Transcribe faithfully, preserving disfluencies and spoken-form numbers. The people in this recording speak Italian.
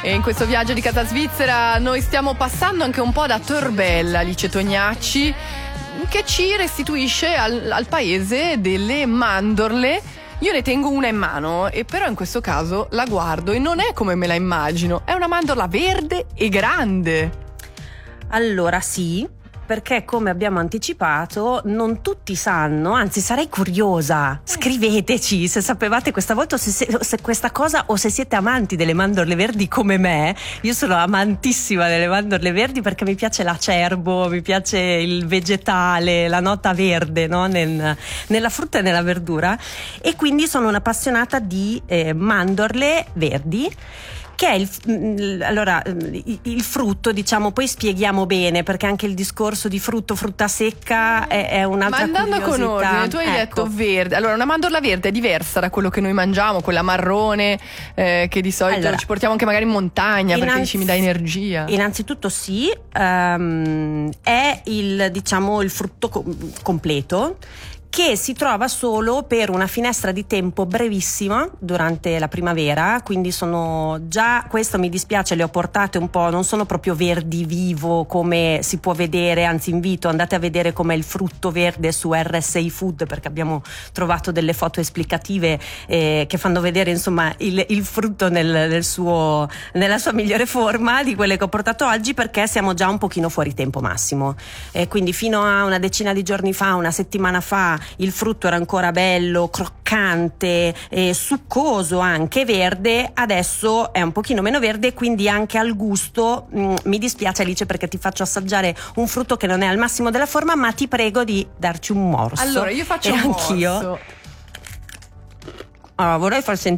E in questo viaggio di casa svizzera noi stiamo passando anche un po' da Torbella, Alice Tognacci, che ci restituisce al, al paese delle mandorle. Io ne tengo una in mano, e però in questo caso la guardo e non è come me la immagino, è una mandorla verde e grande. Allora sì, perché come abbiamo anticipato non tutti sanno, anzi sarei curiosa, scriveteci se sapevate questa volta se, se, se questa cosa, o se siete amanti delle mandorle verdi come me. Io sono amantissima delle mandorle verdi perché mi piace l'acerbo, mi piace il vegetale, la nota verde, no? Nel, nella frutta e nella verdura, e quindi sono un'appassionata di eh, mandorle verdi, che è il, allora, il frutto, diciamo, poi spieghiamo bene, perché anche il discorso di frutto, frutta secca è, è un'altra Ma andando curiosità. con ordine, tu hai ecco. detto verde. Allora, una mandorla verde è diversa da quello che noi mangiamo, quella marrone, eh, che di solito allora, ci portiamo anche magari in montagna, innanzi, perché dici mi dà energia. Innanzitutto sì, um, è il, diciamo, il frutto co- completo, che si trova solo per una finestra di tempo brevissima durante la primavera, quindi sono già, questo mi dispiace, le ho portate un po', non sono proprio verdi vivo come si può vedere, anzi invito, andate a vedere com'è il frutto verde su R S I Food, perché abbiamo trovato delle foto esplicative eh, che fanno vedere insomma il, il frutto nel, nel suo, nella sua migliore forma di quelle che ho portato oggi, perché siamo già un pochino fuori tempo massimo, eh, quindi fino a una decina di giorni fa, una settimana fa, il frutto era ancora bello, croccante, eh, succoso, anche verde. Adesso è un pochino meno verde, quindi anche al gusto mh, mi dispiace Alice, perché ti faccio assaggiare un frutto che non è al massimo della forma, ma ti prego di darci un morso. Allora io faccio e un anch'io morso. Allora, vorrei far sentire